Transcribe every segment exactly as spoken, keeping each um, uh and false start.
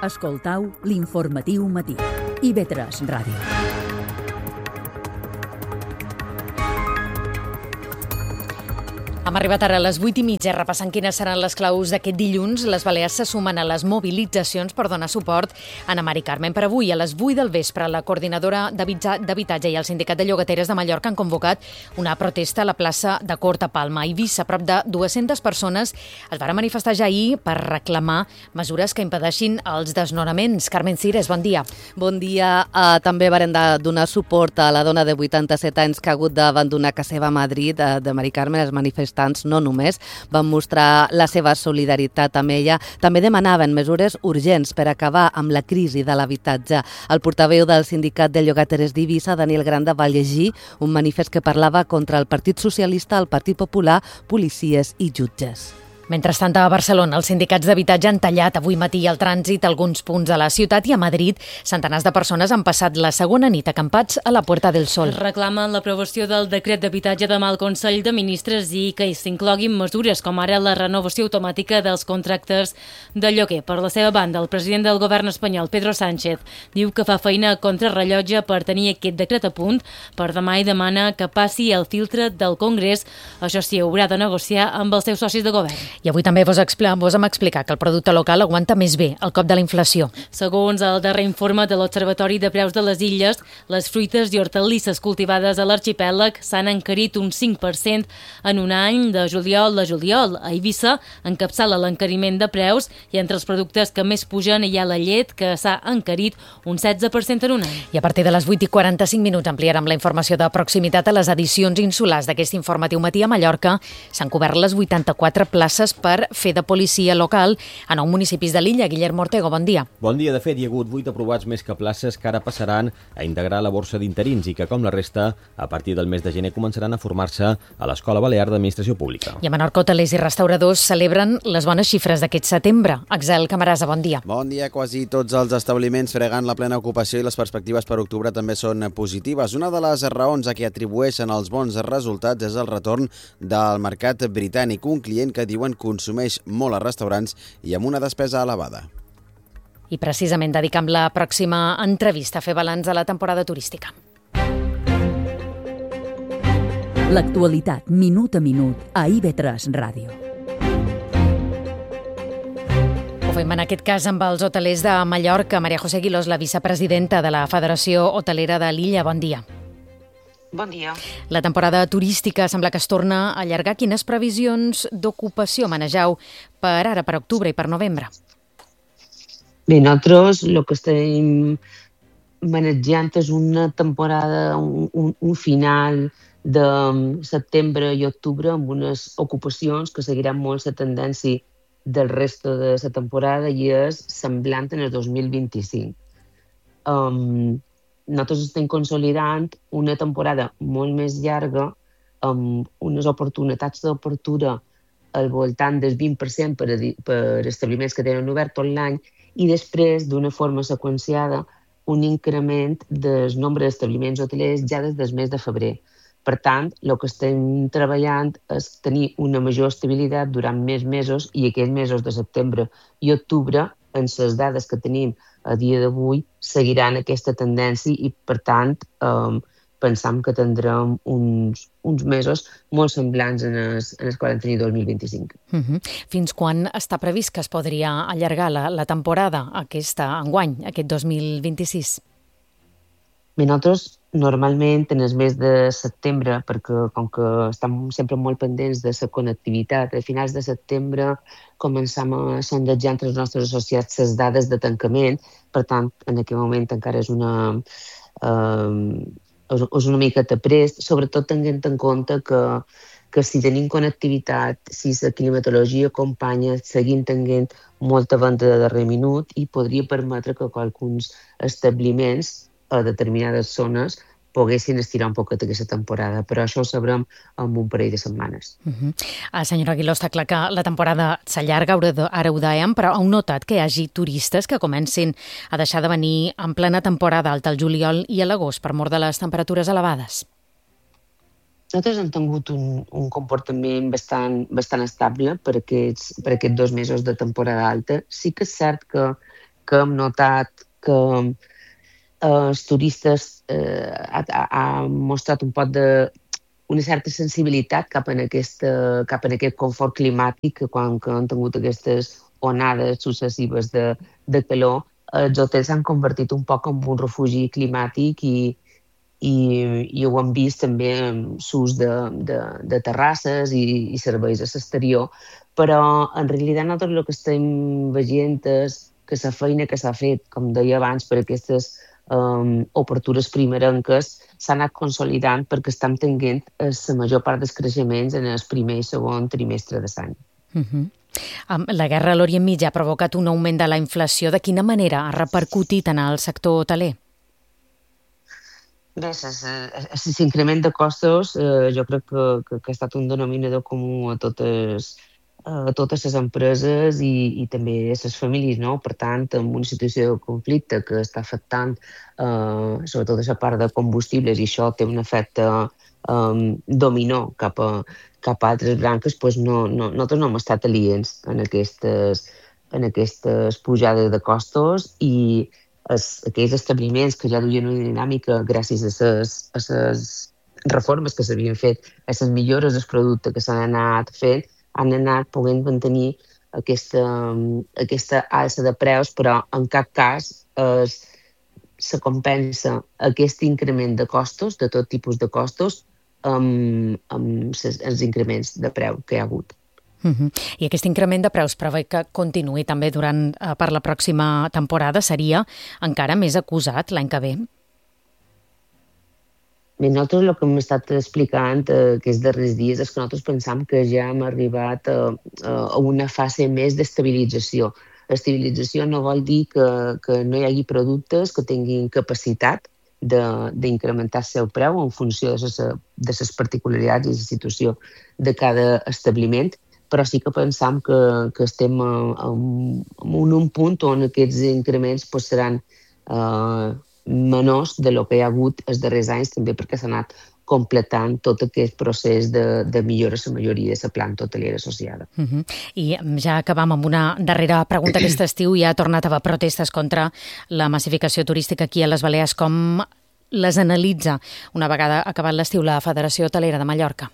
Escoltau l'informatiu matí. I V tres Ràdio. Hem arribat ara a les vuit i mitja, repassant quines seran les claus d'aquest dilluns. Les Balears se sumen a les mobilitzacions per donar suport a Ana Mari Carmen. Per avui, a les vuit del vespre, la coordinadora d'habitatge i el sindicat de llogateres de Mallorca han convocat una protesta a la plaça de Cort a Palma. A Eivissa, prop de dues-centes persones es van manifestar ja ahir per reclamar mesures que impedeixin els desnonaments. Carmen Cires, bon dia. Bon dia. Uh, també varen de donar suport a la dona de vuitanta-set anys que ha hagut d'abandonar casa seva a Madrid, de, de Mari Carmen. Els manifestants no només van mostrar la seva solidaritat amb ella, també demanaven mesures urgents per acabar amb la crisi de l'habitatge. El portaveu del sindicat de llogateres d'Eivissa, Daniel Granda, va llegir un manifest que parlava contra el Partit Socialista, el Partit Popular, policies i jutges. Mentrestant, a Barcelona, els sindicats d'habitatge han tallat avui matí el trànsit a alguns punts de la ciutat i a Madrid centenars de persones han passat la segona nit acampats a la Puerta del Sol. Reclamen l'aprovació del decret d'habitatge demà al Consell de Ministres i que s'incloguin mesures com ara la renovació automàtica dels contractes de lloguer. Per la seva banda, el president del govern espanyol, Pedro Sánchez, diu que fa feina a contrarrellotge per tenir aquest decret a punt per demà i demana que passi el filtre del Congrés. Això sí, haurà de negociar amb els seus socis de govern. I avui també vos, expl vos hem explicat que el producte local aguanta més bé el cop de la inflació. Segons el darrer informe de l'Observatori de Preus de les Illes, les fruites i hortalisses cultivades a l'arxipèlag s'han encarit un cinc per cent en un any de juliol a juliol. A Eivissa encapçala l'encariment de preus i entre els productes que més pugen hi ha la llet, que s'ha encarit un setze per cent en un any. I a partir de les vuit i quaranta-cinc minuts ampliarem la informació de proximitat a les edicions insulars d'aquest informatiu matí. A Mallorca s'han cobert les vuitanta-quatre places per fer de policia local a nou municipis de l'illa. Guillermo Ortego, bon dia. Bon dia. De fet, hi ha hagut vuit aprovats més que places que ara passaran a integrar la borsa d'interins i que, com la resta, a partir del mes de gener començaran a formar-se a l'Escola Balear d'Administració Pública. I a Menorca, hotelers i restauradors celebren les bones xifres d'aquest setembre. Axel Camarasa, bon dia. Bon dia. Quasi tots els establiments fregant la plena ocupació i les perspectives per octubre també són positives. Una de les raons a què atribueixen els bons resultats és el retorn del mercat britànic, un client que diuen consumeix molt a restaurants i amb una despesa elevada. I precisament dedicam la pròxima entrevista a fer balanç de la temporada turística. L'actualitat, minut a minut, a I V tres Ràdio. Ho fem en aquest cas amb els hotelers de Mallorca. Maria José Aguilós, la vicepresidenta de la Federació Hotelera de l'Illa. Bon dia. Bon dia. La temporada turística sembla que es torna a allargar. Quines previsions d'ocupació manegeu per ara, per octubre i per novembre? Bé, nosaltres el que estem manejant és una temporada, un, un, un final de setembre i octubre amb unes ocupacions que seguiran molt la tendència del resto de la temporada i és semblant en el dos mil vint-i-cinc. Um, Nosaltres estem consolidant una temporada molt més llarga amb unes oportunitats d'obertura al voltant del vint per cent per, per establiments que tenen obert tot l'any i després, d'una forma seqüenciada, un increment del nombre d'establiments hotelers ja des del mes de febrer. Per tant, el que estem treballant és tenir una major estabilitat durant més mesos i aquests mesos de setembre i octubre, en les dades que tenim a dia d'avui, seguiran aquesta tendència i, per tant, eh, pensam que tindrem uns, uns mesos molt semblants en el, en el quaranta dos mil vint-i-cinc. Uh-huh. Fins quan està previst que es podria allargar la, la temporada aquesta enguany, aquest dos mil vint-i-sis? Bé, nosaltres normalment en el mes de setembre, perquè com que estem sempre molt pendents de la connectivitat, a finals de setembre començam a sondejar entre els nostres associats les dades de tancament, per tant, en aquell moment encara és una, eh, és una miqueta prest, sobretot tenint en compte que, que si tenim connectivitat, si la climatologia acompanya, seguim tenint molta venda de darrer minut i podria permetre que alguns establiments a determinades zones poguessin estirar un poquet aquesta temporada, però això ho sabrem en un parell de setmanes. Uh-huh. Ah, senyora Aguiló, està clar que la temporada s'allarga, ara ho dèiem, però heu notat que hi hagi turistes que comencin a deixar de venir en plena temporada alta al juliol i a l'agost per mor de les temperatures elevades? Nosaltres hem tingut un, un comportament bastant, bastant estable per aquests, per aquests dos mesos de temporada alta. Sí que és cert que que hem notat que eh, els turistes eh, ha, ha mostrat un poc de una certa sensibilitat cap en, aquesta, cap en aquest confort climàtic que quan que han tingut aquestes onades successives de, de calor, els hotels s'han convertit un poc en un refugi climàtic i, i, i ho hem vist també amb l'ús de, de, de terrasses i, i serveis a l'exterior, però en realitat nosaltres el que estem veient és que la feina que s'ha fet, com deia abans, per aquestes um, obertures primerenques s'ha anat consolidant perquè estem tenint la major part dels creixements en el primer i segon trimestre de l'any. Uh-huh. La guerra a l'Orient Mitjà ha provocat un augment de la inflació. De quina manera ha repercutit en el sector hoteler? Bé, l'increment de costos eh, jo crec que, que, que ha estat un denominador comú a totes a totes les empreses i, i també a les famílies, no? Per tant, en una situació de conflicte que està afectant eh, sobretot a la part de combustibles i això té un efecte eh, dominó cap a, cap a altres branques, doncs no, no, nosaltres no hem estat aliens en aquestes, en aquestes pujades de costos i es, aquells establiments que ja duien una dinàmica gràcies a les, a les reformes que s'havien fet, a les millores del producte que s'han anat fent, han anat podent mantenir aquesta, aquesta alça de preus, però en cap cas es, se compensa aquest increment de costos, de tot tipus de costos, amb, amb ses, els increments de preu que hi ha hagut. Uh-huh. I aquest increment de preus preveu que continuï també durant eh, per la pròxima temporada, seria encara més acusat l'any que ve? Bé, nosaltres el que hem estat explicant eh, aquests darrers dies és que nosaltres pensam que ja hem arribat a, a una fase més d'estabilització. Estabilització no vol dir que, que no hi hagi productes que tinguin capacitat d'incrementar el seu preu en funció de les, de les particularitats i la situació de cada establiment, però sí que pensam que, que estem en un punt on aquests increments pues, seran eh, menors de lo que hi ha hagut els darrers anys, també perquè s'ha anat completant tot aquest procés de, de millora a la majoria de la planta hotelera associada. Uh-huh. I ja acabam amb una darrera pregunta. Aquest estiu ja ha tornat a haver protestes contra la massificació turística aquí a les Balears. Com les analitza una vegada acabat l'estiu la Federació Hotelera de Mallorca?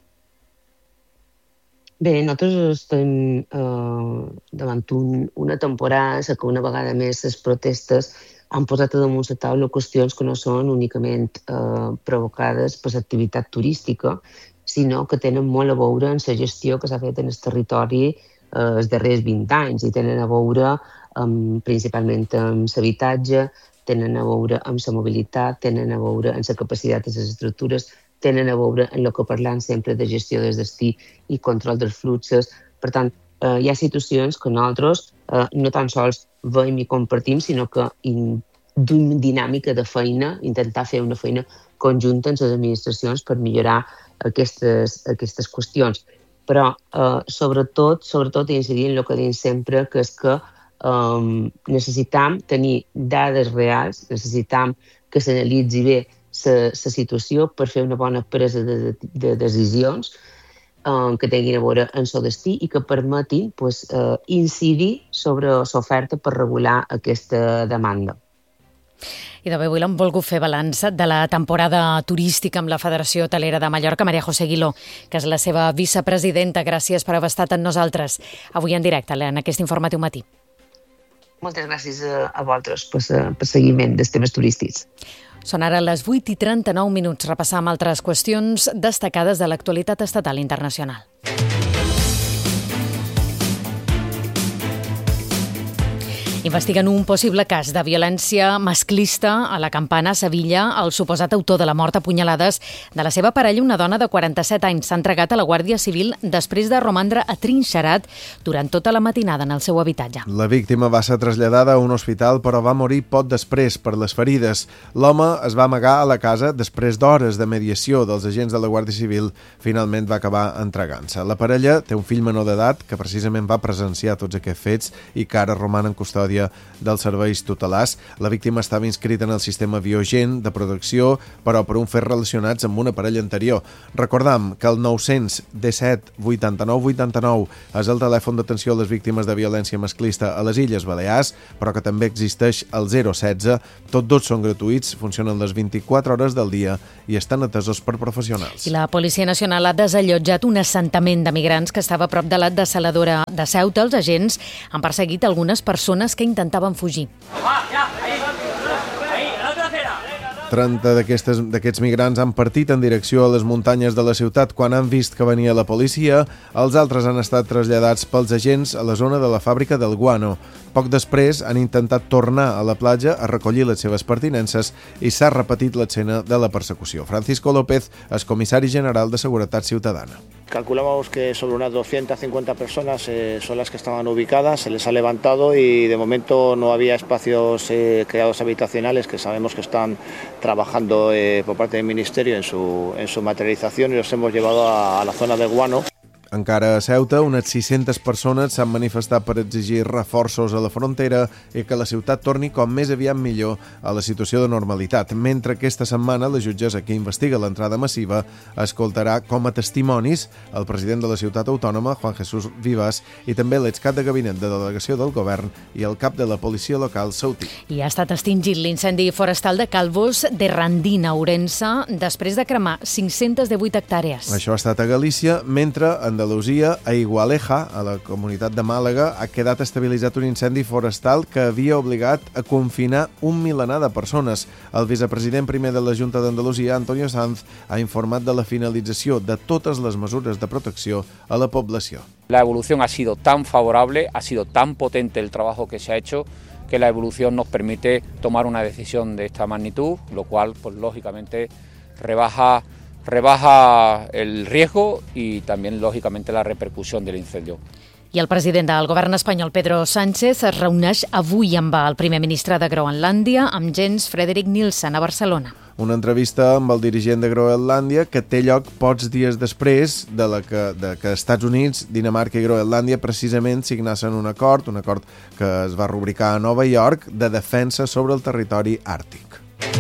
Bé, nosaltres estem eh, davant un, una temporada que una vegada més les protestes han posat a damunt la taula qüestions que no són únicament eh, provocades per l'activitat turística, sinó que tenen molt a veure en la gestió que s'ha fet en el territori eh, els darrers vint anys i tenen a veure um, principalment amb l'habitatge, tenen a veure amb la mobilitat, tenen a veure amb la capacitat de les estructures, tenen a veure amb el que parlant sempre de gestió del destí i control dels fluxos. Per tant, eh, hi ha situacions que nosaltres eh, no tan sols veiem i compartim, sinó que d'una dinàmica de feina, intentar fer una feina conjunta amb les administracions per millorar aquestes, aquestes qüestions. Però, eh, sobretot, sobretot incidir en el que diem sempre, que és que eh, necessitam tenir dades reals, necessitam que s'analitzi bé la situació per fer una bona presa de, de, de decisions eh, que tinguin a veure amb el destí i que permetin pues, eh, incidir sobre l'oferta per regular aquesta demanda. I de bé, avui hem volgut fer balanç de la temporada turística amb la Federació Hotelera de Mallorca. Maria José Guiló, que és la seva vicepresidenta, gràcies per haver estat amb nosaltres avui en directe en aquest informatiu matí. Moltes gràcies a, a vosaltres per, per seguiment dels temes turístics. Són ara les vuit i trenta-nou minuts. Repassam altres qüestions destacades de l'actualitat estatal i internacional. Investiguen un possible cas de violència masclista a la Campana, a Sevilla. El suposat autor de la mort a punyalades de la seva parella, una dona de quaranta-set anys, s'ha entregat a la Guàrdia Civil després de romandre atrinxerat durant tota la matinada en el seu habitatge. La víctima va ser traslladada a un hospital, però va morir poc després per les ferides. L'home es va amagar a la casa després d'hores de mediació dels agents de la Guàrdia Civil. Finalment va acabar entregant-se. La parella té un fill menor d'edat que precisament va presenciar tots aquests fets i que ara roman en custòdia custòdia dels serveis tutelars. La víctima estava inscrita en el sistema Biogen de protecció, però per un fet relacionats amb una parella anterior. Recordam que el nou-cents disset vuitanta-nou vuitanta-nou és el telèfon d'atenció a les víctimes de violència masclista a les Illes Balears, però que també existeix el zero setze. Tots dos són gratuïts, funcionen les vint-i-quatre hores del dia i estan atesos per professionals. I la Policia Nacional ha desallotjat un assentament de migrants que estava a prop de la desaladora de Ceuta. Els agents han perseguit algunes persones que intentaven fugir. trenta d'aquests migrants han partit en direcció a les muntanyes de la ciutat quan han vist que venia la policia. Els altres han estat traslladats pels agents a la zona de la fàbrica del guano. Poc després han intentat tornar a la platja a recollir les seves pertinences i s'ha repetit l'escena de la persecució. Francisco López és comissari general de Seguretat Ciutadana. Calculamos que sobre unas doscientas cincuenta personas eh, son las que estaban ubicadas, se les ha levantado y de momento no había espacios eh, creados habitacionales que sabemos que están trabajando eh, por parte del Ministerio en su, en su materialización y los hemos llevado a, a la zona del guano. Encara a Ceuta, unes sis-centes persones s'han manifestat per exigir reforços a la frontera i que la ciutat torni com més aviat millor a la situació de normalitat. Mentre aquesta setmana la jutgessa que investiga l'entrada massiva escoltarà com a testimonis el president de la ciutat autònoma, Juan Jesús Vivas, i també l'excap de gabinet de delegació del govern i el cap de la policia local ceutí. I ha estat extingit l'incendi forestal de Calvos de Randina, Ourense, després de cremar cinc-centes divuit hectàrees. Això ha estat a Galícia, mentre en Andalusia, a Igualeja, a la comunitat de Màlaga, ha quedat estabilitzat un incendi forestal que havia obligat a confinar un milenar de persones. El vicepresident primer de la Junta d'Andalusia, Antonio Sanz, ha informat de la finalització de totes les mesures de protecció a la població. La evolución ha sido tan favorable, ha sido tan potente el trabajo que se ha hecho, que la evolución nos permite tomar una decisión de esta magnitud, lo cual, pues lógicamente, rebaja rebaja el riesgo y también, lógicamente, la repercusión del incendio. I el president del govern espanyol, Pedro Sánchez, es reuneix avui amb el primer ministre de Groenlàndia, amb Jens Frederik Nielsen, a Barcelona. Una entrevista amb el dirigent de Groenlàndia que té lloc pocs dies després de, la que, de que Estats Units, Dinamarca i Groenlàndia precisament signassen un acord, un acord que es va rubricar a Nova York, de defensa sobre el territori àrtic.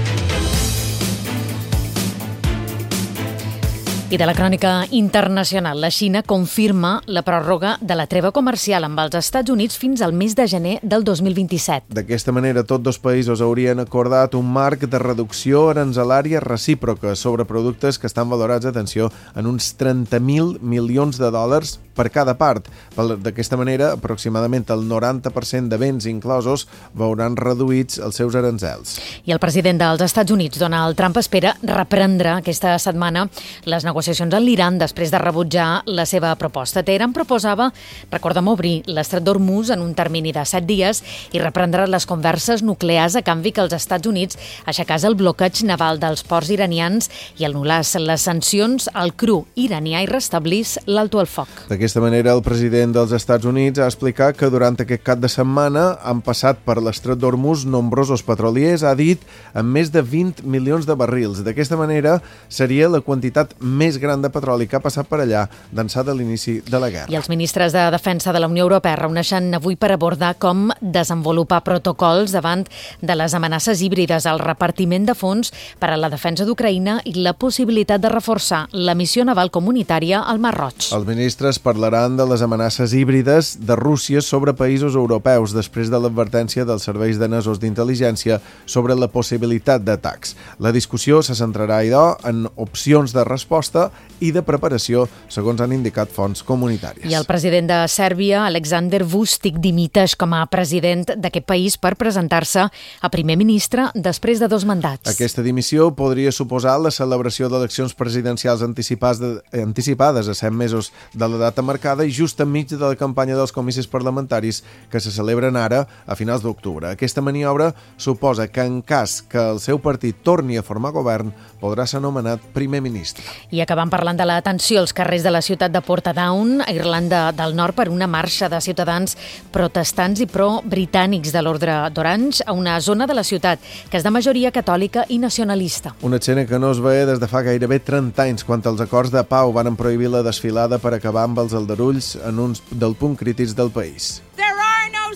I de la crònica internacional, la Xina confirma la pròrroga de la treva comercial amb els Estats Units fins al mes de gener del dos mil vint-i-set. D'aquesta manera, tots dos països haurien acordat un marc de reducció aranzelària recíproca sobre productes que estan valorats, atenció, en uns trenta mil milions de dòlars per cada part. D'aquesta manera, aproximadament el noranta per cent de béns inclosos veuran reduïts els seus aranzels. I el president dels Estats Units, Donald Trump, espera reprendre aquesta setmana les negociacions amb l'Iran després de rebutjar la seva proposta. Teheran proposava, recordem, obrir l'estret d'Hormuz en un termini de set dies i reprendre les converses nuclears a canvi que els Estats Units aixecàs el bloqueig naval dels ports iranians i anul·làs les sancions al cru iranià i restablís l'alto al foc. D'aquesta manera, el president dels Estats Units ha explicat que durant aquest cap de setmana han passat per l'estret d'Hormuz nombrosos petroliers, ha dit, amb més de vint milions de barrils. D'aquesta manera, seria la quantitat més gran de petroli que ha passat per allà d'ençà de l'inici de la guerra. I els ministres de Defensa de la Unió Europea reuneixen avui per abordar com desenvolupar protocols davant de les amenaces híbrides, el repartiment de fons per a la defensa d'Ucraïna i la possibilitat de reforçar la missió naval comunitària al Mar Roig. Els ministres parlaran de les amenaces híbrides de Rússia sobre països europeus després de l'advertència dels serveis danesos d'intel·ligència sobre la possibilitat d'atacs. La discussió se centrarà, idò, en opcions de resposta i de preparació, segons han indicat fonts comunitàries. I el president de Sèrbia, Aleksandar Vučić, dimiteix com a president d'aquest país per presentar-se a primer ministre després de dos mandats. Aquesta dimissió podria suposar la celebració d'eleccions presidencials anticipades a set mesos de la data marcada i just enmig de la campanya dels comicis parlamentaris que se celebren ara a finals d'octubre. Aquesta maniobra suposa que en cas que el seu partit torni a formar govern, podrà ser nomenat primer ministre. I acabant parlant de la tensió als carrers de la ciutat de Portadown, a Irlanda del Nord, per una marxa de ciutadans protestants i pro-britànics de l'ordre d'Orange a una zona de la ciutat que és de majoria catòlica i nacionalista. Una escena que no es veia des de fa gairebé trenta anys, quan els acords de pau van prohibir la desfilada per acabar amb els aldarulls en uns dels punts crítics del país. There are no second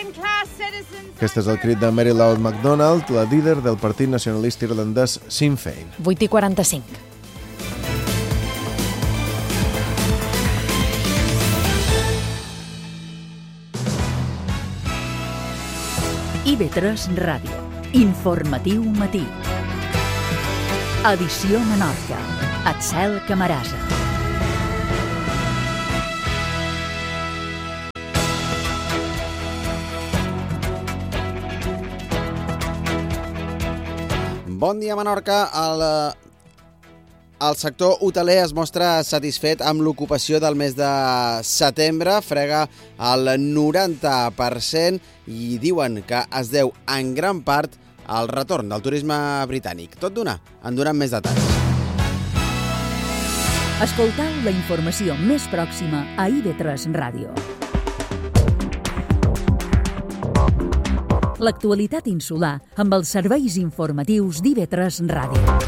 Aquest és el crit de Mary Lou MacDonald, la líder del partit nacionalista irlandès Sinn Féin. vuit i quaranta-cinc. I B tres Ràdio. Informatiu matí. Edició Menorca. Axel Camarasa. Bon dia, Menorca. El, el sector hoteler es mostra satisfet amb l'ocupació del mes de setembre, frega el noranta per cent i diuen que es deu en gran part al retorn del turisme britànic. Tot d'una, en donem més detalls. Escoltau la informació més pròxima a I B tres Ràdio. L'actualitat insular amb els serveis informatius d'I B tres Ràdio.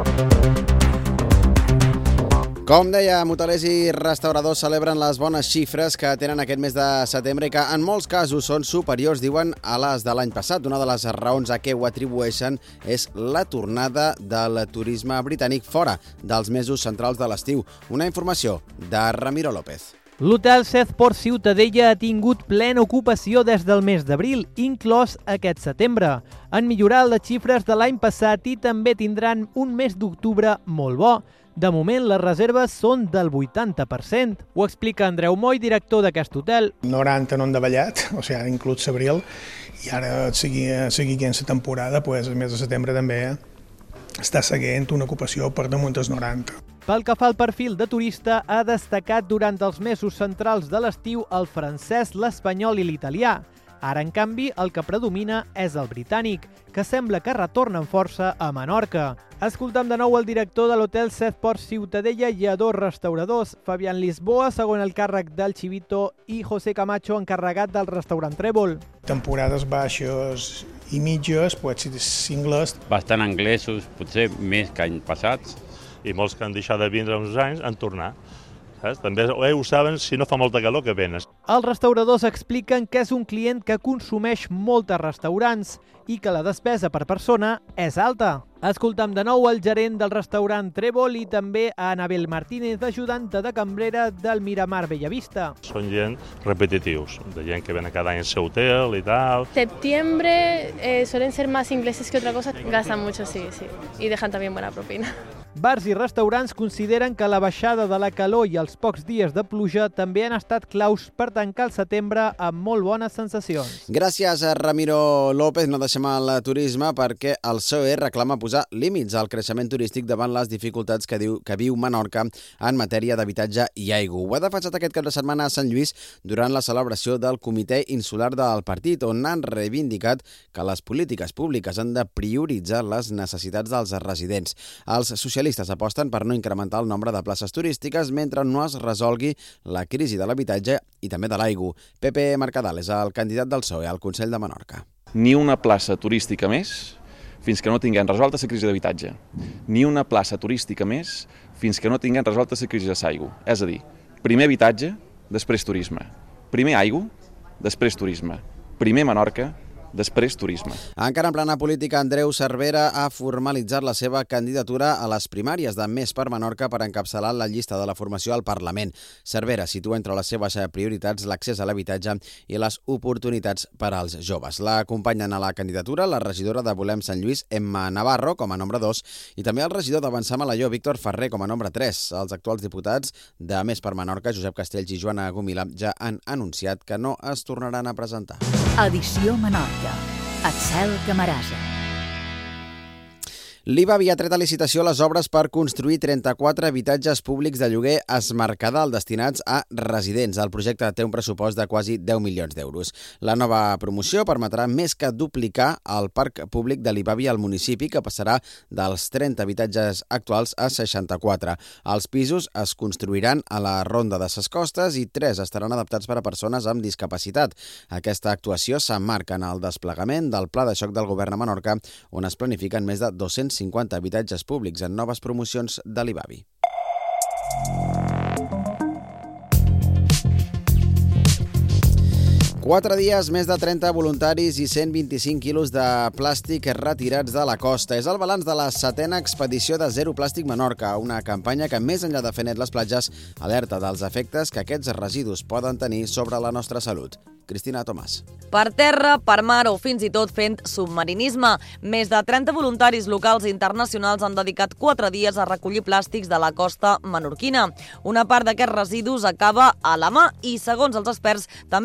Com deia, hotelers i restauradors celebren les bones xifres que tenen aquest mes de setembre i que en molts casos són superiors, diuen, a les de l'any passat. Una de les raons a què ho atribueixen és la tornada del turisme britànic fora dels mesos centrals de l'estiu. Una informació de Ramiro López. L'hotel Southport Ciutadella ha tingut plena ocupació des del mes d'abril, inclòs aquest setembre. Han millorat les xifres de l'any passat i també tindran un mes d'octubre molt bo. De moment, les reserves són del vuitanta per cent. Ho explica Andreu Moll, director d'aquest hotel. noranta no han davallat, o sigui, ara inclús l'abril, i ara seguir, seguir aquesta temporada, pues, el mes de setembre també està seguint una ocupació per damunt dels noranta. Pel que fa al perfil de turista, ha destacat durant els mesos centrals de l'estiu el francès, l'espanyol i l'italià. Ara, en canvi, el que predomina és el britànic, que sembla que retorna amb força a Menorca. Escoltam de nou el director de l'hotel Southport Ciutadella i a dos restauradors, Fabián Lisboa, segon el càrrec del Chivito, i José Camacho, encarregat del restaurant Trèvol. Temporades baixes i mitges, pues, singles. Bastant anglesos, potser més que anys passats. I molts que han deixat de vindre uns anys han tornat. Saps? També eh, ho saben, si no fa molta calor, que venen. Els restauradors expliquen que és un client que consumeix molts restaurants i que la despesa per persona és alta. Escoltam de nou el gerent del restaurant Trèvol i també a Anabel Martínez, ajudanta de cambrera del Miramar Bellavista. Són gent repetitius, de gent que ven cada any al seu hotel i tal. Septiembre eh, suelen ser más ingleses que otra cosa, gastan mucho, sí, sí, y dejan también buena propina. Bars i restaurants consideren que la baixada de la calor i els pocs dies de pluja també han estat claus per tancar el setembre amb molt bones sensacions. Gràcies a Ramiro López. No deixem el turisme perquè el P S O E reclama posar límits al creixement turístic davant les dificultats que, diu, que viu Menorca en matèria d'habitatge i aigua. Ho ha defensat aquest cap de setmana a Sant Lluís durant la celebració del Comitè Insular del Partit, on han reivindicat que les polítiques públiques han de prioritzar les necessitats dels residents. Els socialistes aposten per no incrementar el nombre de places turístiques mentre no es resolgui la crisi de l'habitatge i també de l'aigua. Pepe Mercadal és el candidat del P S O E al Consell de Menorca. Ni una plaça turística més fins que no tinguem resolta la crisi d'habitatge. Ni una plaça turística més fins que no tinguem resolta la crisi de l'aigua. És a dir, primer habitatge, després turisme. Primer aigua, després turisme. Primer Menorca, després turisme. Encara en plana política, Andreu Cervera ha formalitzat la seva candidatura a les primàries de Més per Menorca per encapçalar la llista de la formació al Parlament. Cervera situa entre les seves prioritats l'accés a l'habitatge i les oportunitats per als joves. L'acompanyen a la candidatura la regidora de Volem Sant Lluís, Emma Navarro, com a nombre dos, i també el regidor d'Avançar Malaió, Víctor Ferrer, com a nombre tres. Els actuals diputats de Més per Menorca, Josep Castells i Joana Gomila, ja han anunciat que no es tornaran a presentar. Edició Menorca. Axel Camarasa. L'I V A havia tret a licitació les obres per construir trenta-quatre habitatges públics de lloguer a Es Mercadal destinats a residents. El projecte té un pressupost de quasi deu milions d'euros. La nova promoció permetrà més que duplicar el parc públic de l'I V A al municipi, que passarà dels trenta habitatges actuals a seixanta-quatre. Els pisos es construiran a la Ronda de ses Costes i tres estaran adaptats per a persones amb discapacitat. Aquesta actuació s'emmarca en el desplegament del Pla de Xoc del Govern a Menorca, on es planifiquen més de dos-cents cinquanta habitatges públics en noves promocions de l'I V A B I. Quatre dies, més de trenta voluntaris i cent vint-i-cinc quilos de plàstic retirats de la costa. És el balanç de la setena expedició de Zero Plàstic Menorca, una campanya que, més enllà de fer net les platges, alerta dels efectes que aquests residus poden tenir sobre la nostra salut. Cristina Tomàs. Per terra, per mar o fins i tot fent submarinisme. Més de trenta voluntaris locals i internacionals han dedicat quatre dies a recollir plàstics de la costa menorquina. Una part d'aquests residus acaba a la mà i, segons els experts, també